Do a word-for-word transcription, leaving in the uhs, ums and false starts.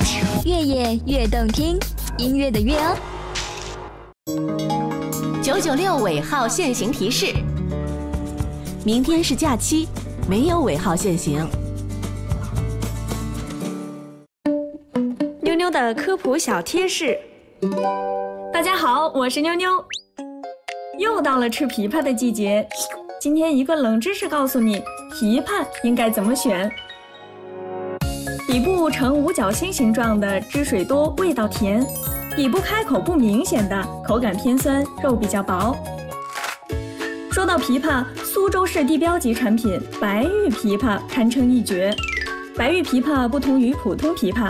越夜越动听，音乐的乐哦。 九九六尾号限行提示：明天是假期，没有尾号限行。 妞妞的科普小贴士。大家好，我是妞妞。又到了吃枇杷的季节，今天一个冷知识告诉你，枇杷应该怎么选。底部呈五角星形状的，汁水多，味道甜；底部开口不明显的，口感偏酸，肉比较薄。说到枇杷，苏州市地标级产品白玉枇杷堪称一绝。白玉枇杷不同于普通枇杷，